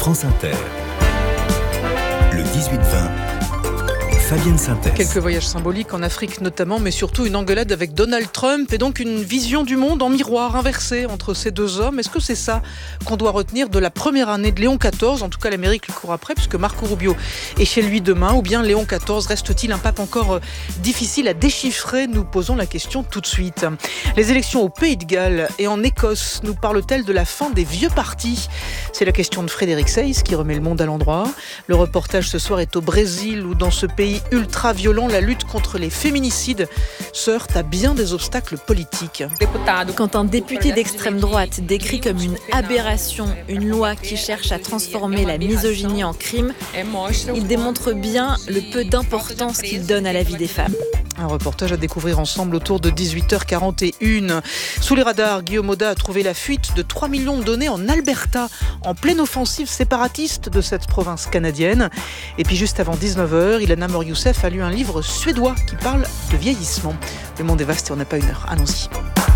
France Inter. Le 18-20. Fabienne Synthèse. Quelques voyages symboliques en Afrique notamment, mais surtout une engueulade avec Donald Trump et donc une vision du monde en miroir inversé entre ces deux hommes. Est-ce que c'est ça qu'on doit retenir de la première année de Léon XIV ? En tout cas, l'Amérique lui court après puisque Marco Rubio est chez lui demain. Ou bien Léon XIV reste-t-il un pape encore difficile à déchiffrer ? Nous posons la question tout de suite. Les élections au Pays de Galles et en Écosse nous parlent-elles de la fin des vieux partis ? C'est la question de Frédéric Seyss qui remet le monde à l'endroit. Le reportage ce soir est au Brésil où dans ce pays ultra-violent, la lutte contre les féminicides se heurte à bien des obstacles politiques. Quand un député d'extrême droite décrit comme une aberration une loi qui cherche à transformer la misogynie en crime, il démontre bien le peu d'importance qu'il donne à la vie des femmes. Un reportage à découvrir ensemble autour de 18h41. Sous les radars, Guillaume Oda a trouvé la fuite de 3 millions de données en Alberta, en pleine offensive séparatiste de cette province canadienne. Et puis juste avant 19h, Ilana Mor-Youssef a lu un livre suédois qui parle de vieillissement. Le monde est vaste et on n'a pas une heure. Allons-y.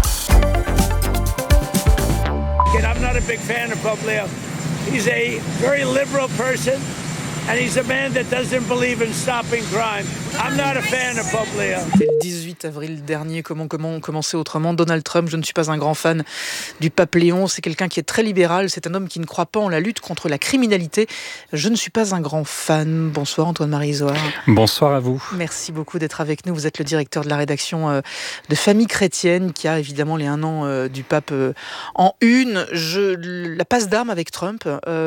I'm not a big fan of Pope Leo. He's a very liberal person. And he's a man that doesn't believe in stopping crime. I'm not a fan of Pope Leo. C'était le 18 avril dernier. Comment commencer autrement ? Donald Trump, je ne suis pas un grand fan du pape Léon. C'est quelqu'un qui est très libéral. C'est un homme qui ne croit pas en la lutte contre la criminalité. Je ne suis pas un grand fan. Bonsoir Antoine-Marie Isoard. Bonsoir à vous. Merci beaucoup d'être avec nous. Vous êtes le directeur de la rédaction de Famille Chrétienne qui a évidemment les 1 an du pape en une. La passe d'armes avec Trump.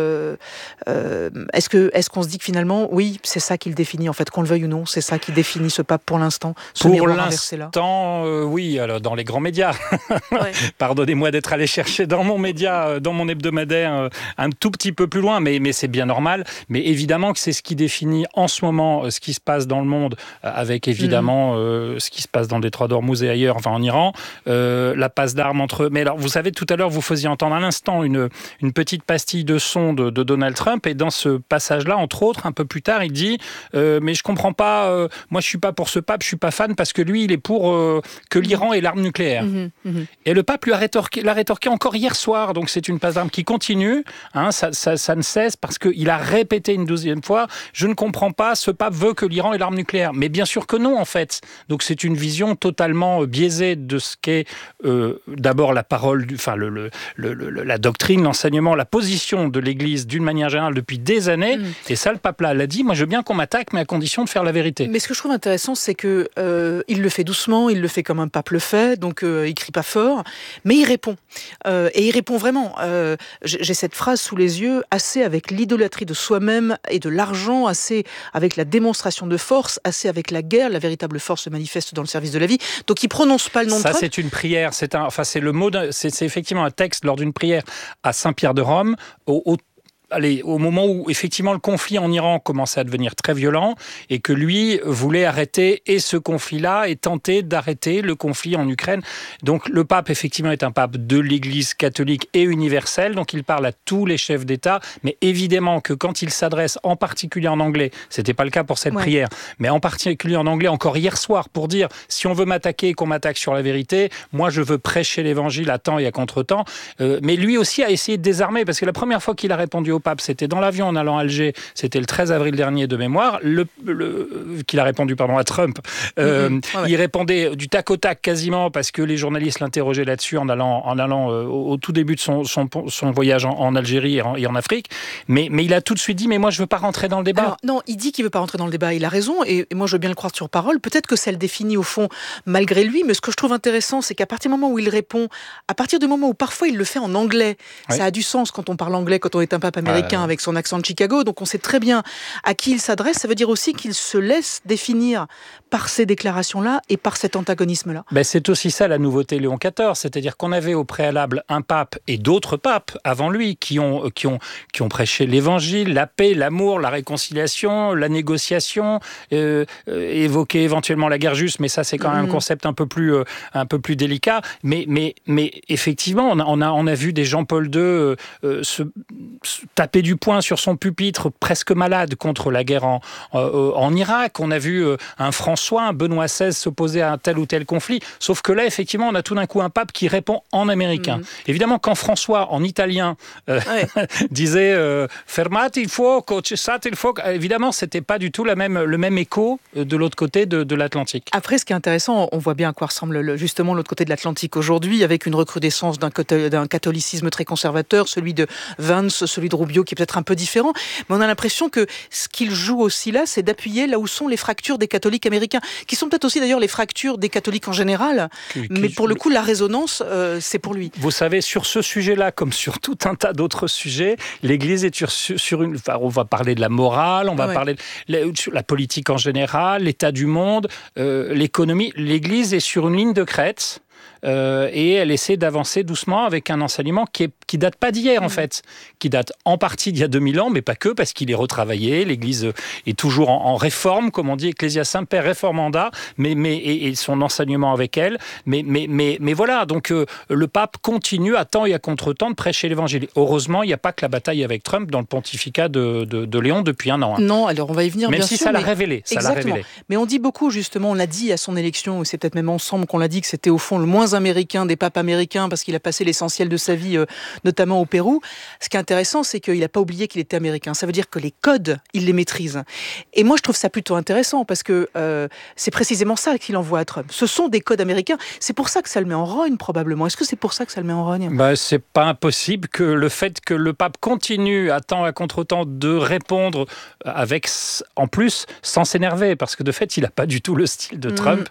Est-ce qu'on se dit que finalement, oui, c'est ça qui le définit, en fait, qu'on le veuille ou non, c'est ça qui définit ce pape pour l'instant, ce miroir inversé-là. Pour l'instant, oui, alors dans les grands médias. Ouais. Pardonnez-moi d'être allé chercher dans mon média, dans mon hebdomadaire, un tout petit peu plus loin, mais c'est bien normal. Mais évidemment que c'est ce qui définit en ce moment ce qui se passe dans le monde, avec évidemment ce qui se passe dans le détroit d'Ormuz et ailleurs, enfin en Iran, la passe d'armes entre eux. Mais alors, vous savez, tout à l'heure, vous faisiez entendre à l'instant une petite pastille de son de Donald Trump, et dans ce passage-là, entre autres, un peu plus tard, il dit mais je comprends pas, moi je suis pas pour ce pape, je suis pas fan parce que lui il est pour que l'Iran ait l'arme nucléaire. Et le pape lui l'a rétorqué encore hier soir, donc c'est une passe d'armes qui continue, hein, ça ne cesse parce qu'il a répété une 12e fois, je ne comprends pas, ce pape veut que l'Iran ait l'arme nucléaire. Mais bien sûr que non en fait. Donc c'est une vision totalement biaisée de ce qu'est d'abord la parole, la doctrine, l'enseignement, la position de l'Église d'une manière générale depuis des années. Et ça, le pape là l'a dit, moi je veux bien qu'on m'attaque, mais à condition de faire la vérité. Mais ce que je trouve intéressant, c'est que il le fait doucement, il le fait comme un pape le fait, donc il crie pas fort, mais il répond. Et il répond vraiment. J'ai cette phrase sous les yeux, assez avec l'idolâtrie de soi-même et de l'argent, assez avec la démonstration de force, assez avec la guerre, la véritable force se manifeste dans le service de la vie. Donc il prononce pas le nom de Trump. Ça c'est une prière, c'est effectivement un texte lors d'une prière à Saint-Pierre de Rome, au moment où effectivement le conflit en Iran commençait à devenir très violent et que lui voulait arrêter et ce conflit-là et tenter d'arrêter le conflit en Ukraine. Donc le pape effectivement est un pape de l'Église catholique et universelle, donc il parle à tous les chefs d'État, mais évidemment que quand il s'adresse en particulier en anglais, c'était pas le cas pour cette prière, mais en particulier en anglais encore hier soir pour dire si on veut m'attaquer et qu'on m'attaque sur la vérité, moi je veux prêcher l'évangile à temps et à contre-temps, mais lui aussi a essayé de désarmer parce que la première fois qu'il a répondu au pape, c'était dans l'avion en allant à Alger, c'était le 13 avril dernier de mémoire, qu'il a répondu à Trump. Il répondait du tac au tac quasiment parce que les journalistes l'interrogeaient là-dessus en allant au tout début de son voyage en Algérie et en Afrique. Mais il a tout de suite dit, mais moi je veux pas rentrer dans le débat. Alors, non, il dit qu'il veut pas rentrer dans le débat, il a raison, et moi je veux bien le croire sur parole. Peut-être que ça le définit au fond malgré lui, mais ce que je trouve intéressant, c'est qu'à partir du moment où il répond, à partir du moment où parfois il le fait en anglais, ça a du sens quand on parle anglais, quand on est un pape américain avec son accent de Chicago, donc on sait très bien à qui il s'adresse. Ça veut dire aussi qu'il se laisse définir par ces déclarations-là et par cet antagonisme-là. C'est aussi ça la nouveauté Léon XIV, c'est-à-dire qu'on avait au préalable un pape et d'autres papes avant lui qui ont prêché l'évangile, la paix, l'amour, la réconciliation, la négociation, évoqué éventuellement la guerre juste, mais ça c'est quand même un concept un peu plus délicat. Mais effectivement, on a vu des Jean-Paul II taper du poing sur son pupitre, presque malade, contre la guerre en Irak. On a vu un François, un Benoît XVI s'opposer à un tel ou tel conflit. Sauf que là, effectivement, on a tout d'un coup un pape qui répond en américain. Évidemment, quand François, en italien, disait fermate il fuoco, cessate il fuoco, évidemment, c'était pas du tout le même écho de l'autre côté de l'Atlantique. Après, ce qui est intéressant, on voit bien à quoi ressemble justement l'autre côté de l'Atlantique aujourd'hui, avec une recrudescence d'un catholicisme très conservateur, celui de Vance, celui de Rubio, qui est peut-être un peu différent, mais on a l'impression que ce qu'il joue aussi là, c'est d'appuyer là où sont les fractures des catholiques américains, qui sont peut-être aussi d'ailleurs les fractures des catholiques en général, mais pour le coup, la résonance, c'est pour lui. Vous savez, sur ce sujet-là, comme sur tout un tas d'autres sujets, l'Église est sur une... Enfin, on va parler de la morale, on va parler de la politique en général, l'état du monde, l'économie. L'Église est sur une ligne de crête. Et elle essaie d'avancer doucement avec un enseignement qui date pas d'hier en fait, qui date en partie d'il y a 2000 ans, mais pas que, parce qu'il est retravaillé. L'Église est toujours en réforme, comme on dit, Ecclesia Semper Reformanda, et son enseignement avec elle. Mais voilà, donc le pape continue à temps et à contre-temps de prêcher l'Évangile. Heureusement, il n'y a pas que la bataille avec Trump dans le pontificat de Léon depuis un an. Non, alors on va y venir même bien si sûr. Ça l'a révélé. Mais on dit beaucoup justement, on l'a dit à son élection, c'est peut-être même ensemble qu'on l'a dit que c'était au fond le moins américain des papes américains parce qu'il a passé l'essentiel de sa vie, notamment au Pérou. Ce qui est intéressant, c'est qu'il n'a pas oublié qu'il était américain. Ça veut dire que les codes, il les maîtrise. Et moi, je trouve ça plutôt intéressant parce que c'est précisément ça qu'il envoie à Trump. Ce sont des codes américains. C'est pour ça que ça le met en rogne, probablement. Est-ce que c'est pour ça que ça le met en rogne ? C'est pas impossible que le fait que le pape continue à temps à contre-temps de répondre avec, en plus, sans s'énerver, parce que de fait, il n'a pas du tout le style de Trump,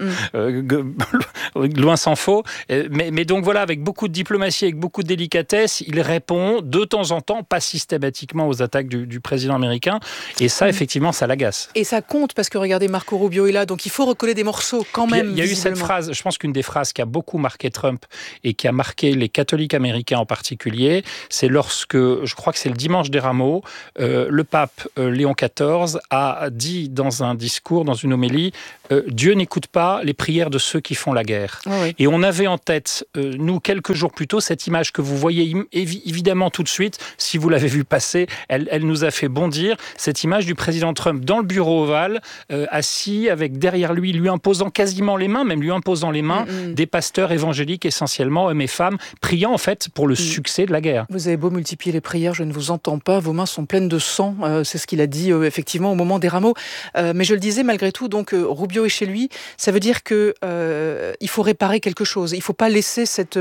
loin s'en faut. Mais donc voilà, avec beaucoup de diplomatie, avec beaucoup de délicatesse, il répond de temps en temps, pas systématiquement aux attaques du président américain. Et ça, effectivement, ça l'agace. Et ça compte parce que regardez, Marco Rubio est là, donc il faut recoller des morceaux quand même. Il y a eu cette phrase, je pense qu'une des phrases qui a beaucoup marqué Trump et qui a marqué les catholiques américains en particulier, c'est lorsque, je crois que c'est le dimanche des Rameaux, le pape Léon XIV a dit dans un discours, dans une homélie, Dieu n'écoute pas les prières de ceux qui font la guerre. Et on avait en tête, nous, quelques jours plus tôt, cette image que vous voyez évidemment tout de suite, si vous l'avez vue passer, elle nous a fait bondir, cette image du président Trump dans le bureau ovale, assis avec derrière lui imposant quasiment les mains, même lui imposant les mains, des pasteurs évangéliques essentiellement, hommes et femmes, priant en fait pour le succès de la guerre. Vous avez beau multiplier les prières, je ne vous entends pas, vos mains sont pleines de sang, c'est ce qu'il a dit effectivement au moment des Rameaux. Mais je le disais malgré tout, donc Rubio est chez lui, ça veut dire que il faut réparer quelque chose. Il ne faut pas laisser cette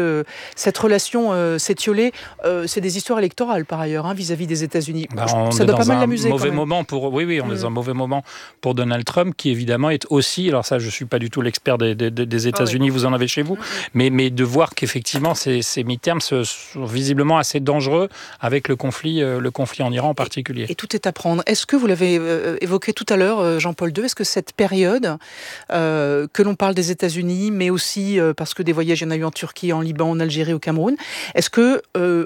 relation s'étioler. C'est des histoires électorales par ailleurs, vis-à-vis des États-Unis. Ça doit pas mal l'amuser. On est dans un mauvais moment pour Donald Trump, qui évidemment est aussi, alors ça je ne suis pas du tout l'expert des États-Unis, vous en avez chez vous, mais de voir qu'effectivement ces mi-termes sont visiblement assez dangereux avec le conflit en Iran en particulier. Et tout est à prendre. Est-ce que vous l'avez évoqué tout à l'heure, Jean-Paul II, est-ce que cette période, que l'on parle des États-Unis, mais aussi parce que des voyages, il y en a eu en Turquie, en Liban, en Algérie, au Cameroun, est-ce que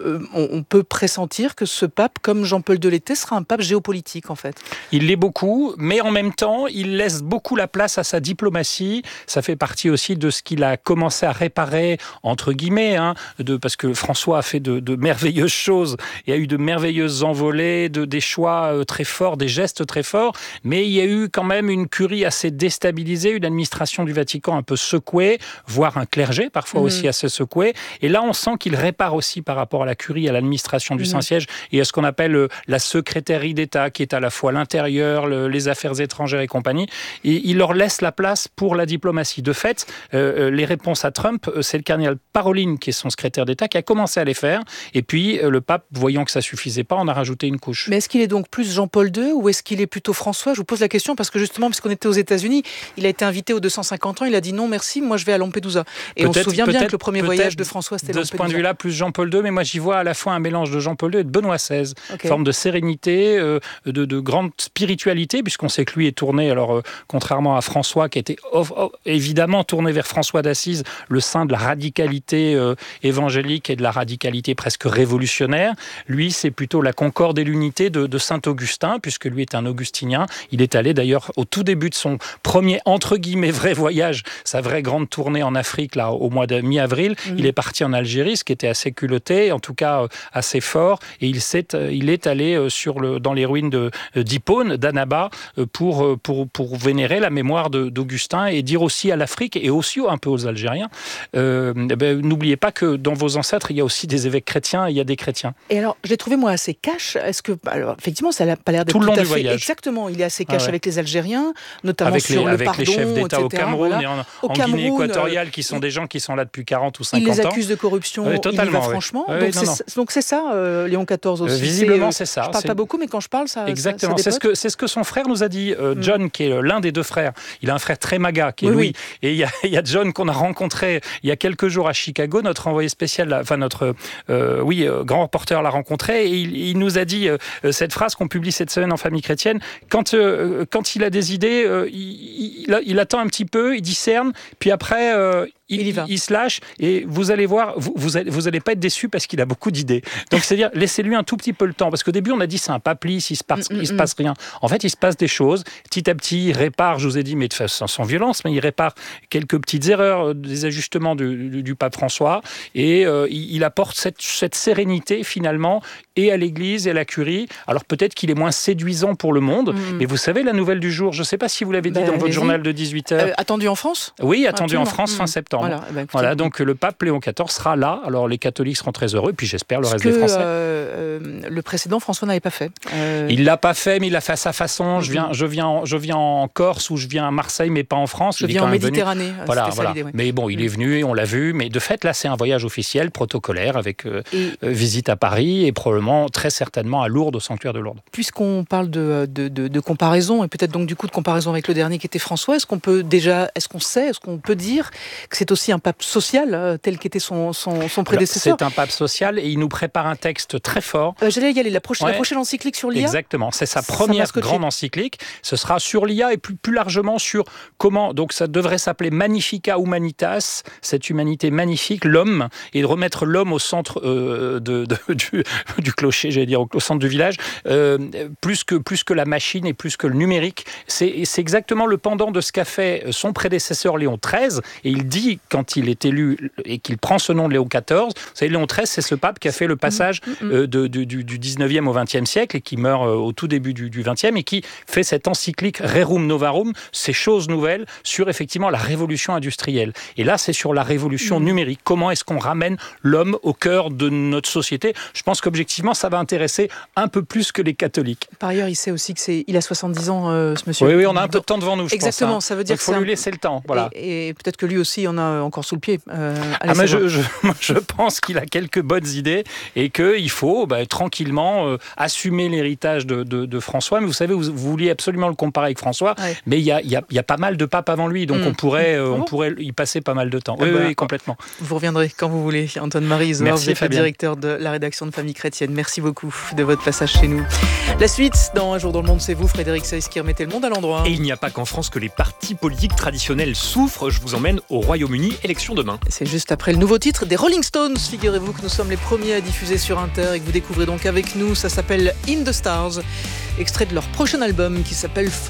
on peut pressentir que ce pape, comme Jean-Paul II l'était, sera un pape géopolitique en fait ? Il l'est beaucoup, mais en même temps, il laisse beaucoup la place à sa diplomatie. Ça fait partie aussi de ce qu'il a commencé à réparer, entre guillemets, parce que François a fait de merveilleuses choses et a eu de merveilleuses envolées, des choix très forts, des gestes très forts, mais il y a eu quand même une curie assez déstabilisée, une administration du Vatican un peu secouée, voire un clergé parfois aussi assez secoué. Et là, on sent qu'il répare aussi par rapport à la curie, à l'administration du Saint-Siège et à ce qu'on appelle la secrétairie d'État, qui est à la fois l'intérieur, les affaires étrangères et compagnie. Et il leur laisse la place pour la diplomatie. De fait, les réponses à Trump, c'est le cardinal Parolin, qui est son secrétaire d'État, qui a commencé à les faire. Et puis, le pape, voyant que ça suffisait pas, en a rajouté une couche. Mais est-ce qu'il est donc plus Jean-Paul II ou est-ce qu'il est plutôt François ? Je vous pose la question parce que justement, puisqu'on était aux États-Unis, il a été invité aux 250 ans, il a dit non merci, moi je vais à Lampedusa. Et on se souvient bien que le premier voyage de François, c'était Lampedusa. De ce point de vue-là, plus Jean-Paul II, mais moi j'y vois à la fois un mélange de Jean-Paul II et de Benoît XVI. Okay. Forme de sérénité, de grande spiritualité, puisqu'on sait que lui est tourné, alors contrairement à François, qui était évidemment tourné vers François d'Assise, le saint de la radicalité évangélique et de la radicalité presque révolutionnaire. Lui, c'est plutôt la concorde et l'unité de Saint-Augustin, puisque lui est un augustinien. Il est allé d'ailleurs au tout début de son premier, entre guillemets, vrai voyage, sa vraie grande tournée en Afrique, là, au mois de mi-avril. Il est parti en Algérie, ce qui était assez culotté, en tout cas assez fort, et il est allé dans les ruines d'Hippone, d'Annaba, pour vénérer la mémoire d'Augustin et dire aussi à l'Afrique et aussi un peu aux Algériens, n'oubliez pas que dans vos ancêtres, il y a aussi des évêques chrétiens, il y a des chrétiens. Et alors, je l'ai trouvé moi assez cash. Est-ce que, alors, effectivement, ça n'a pas l'air d'être tout le long tout à du fait voyage. Exactement, il est assez cash avec les Algériens, notamment avec sur le pardon, les chefs d'État etc. au Cameroun et en Cameroun, Guinée équatoriale, qui sont des gens qui sont là depuis 40 ou 50 ans. Il les accuse de corruption, totalement, il y va franchement. Donc c'est ça, Léon XIV aussi. Visiblement, c'est ça. Je parle pas beaucoup, mais quand je parle, ça. Exactement. Ça c'est ce que son frère nous a dit. John, qui est l'un des deux frères, il a un frère très maga, qui est Louis. Et il y a John qu'on a rencontré il y a quelques jours à Chicago. Notre envoyé spécial, notre grand reporter l'a rencontré. Et il nous a dit cette phrase qu'on publie cette semaine en Famille Chrétienne. Quand il a des idées, il attend un petit peu, il discerne, puis après. Il se lâche et vous allez voir, vous allez pas être déçus parce qu'il a beaucoup d'idées. Donc c'est-à-dire laissez-lui un tout petit peu le temps, parce qu'au début on a dit c'est un paplice, il se passe rien. En fait il se passe des choses. Petit à petit il répare, je vous ai dit, mais de façon sans violence, mais il répare quelques petites erreurs, des ajustements du pape François, et il apporte cette sérénité finalement et à l'Église et à la curie. Alors peut-être qu'il est moins séduisant pour le monde, mais vous savez la nouvelle du jour, je ne sais pas si vous l'avez dit dans votre journal de 18h. Attendu en France ? Oui, attendu en France fin septembre. Voilà, donc le pape Léon XIV sera là. Alors les catholiques seront très heureux, puis j'espère le reste des Français. Le précédent François n'avait pas fait. Il l'a pas fait, mais il l'a fait à sa façon. Je viens en Corse ou je viens à Marseille, mais pas en France. Je viens en Méditerranée. Voilà. Mais bon, il est venu et on l'a vu. Mais de fait, là, c'est un voyage officiel, protocolaire, avec visite à Paris et probablement, très certainement, à Lourdes, au sanctuaire de Lourdes. Puisqu'on parle de comparaison et peut-être donc du coup de comparaison avec le dernier qui était François, est-ce qu'on peut dire que c'est aussi un pape social tel qu'était son prédécesseur? C'est un pape social et il nous prépare un texte très fort. J'allais y aller, la prochaine encyclique sur l'IA. Exactement, c'est sa première grande encyclique. Ce sera sur l'IA et plus largement sur comment, donc ça devrait s'appeler Magnificat Humanitas, cette humanité magnifique, l'homme, et de remettre l'homme au centre du clocher, j'allais dire, au centre du village, plus que la machine et plus que le numérique. C'est exactement le pendant de ce qu'a fait son prédécesseur Léon XIII, et il dit, quand il est élu et qu'il prend ce nom de Léon XIV, vous savez, Léon XIII, c'est ce pape qui a fait le passage du 19e au 20e siècle et qui meurt au tout début du 20e et qui fait cette encyclique Rerum Novarum, ces choses nouvelles sur effectivement la révolution industrielle. Et là, c'est sur la révolution numérique. Comment est-ce qu'on ramène l'homme au cœur de notre société? Je pense qu'objectivement, ça va intéresser un peu plus que les catholiques. Par ailleurs, il sait aussi qu'il a 70 ans, ce monsieur. Oui, on a un peu de temps devant nous, je pense. Exactement, ça veut dire qu'il faut lui laisser le temps. Voilà. Et peut-être que lui aussi en a encore sous le pied. Je pense qu'il a quelques bonnes idées et qu'il faut tranquillement assumer l'héritage de François. Mais vous savez, vous vouliez absolument le comparer avec François, mais il y a pas mal de papes avant lui, donc on pourrait y passer pas mal de temps. Oui, complètement. Vous reviendrez quand vous voulez. Antoine-Marie Isoard, vous êtes le directeur de la rédaction de Famille Chrétienne. Merci beaucoup de votre passage chez nous. La suite, dans Un jour dans le monde, c'est vous, Frédéric Seyss, qui remettez le monde à l'endroit. Et il n'y a pas qu'en France que les partis politiques traditionnels souffrent. Je vous emmène au Royaume-Uni, élection demain. C'est juste après le nouveau titre des Rolling Stones. Figurez-vous que nous sommes les premiers à diffuser sur Inter et que vous découvrez donc avec nous. Ça s'appelle In the Stars, extrait de leur prochain album qui s'appelle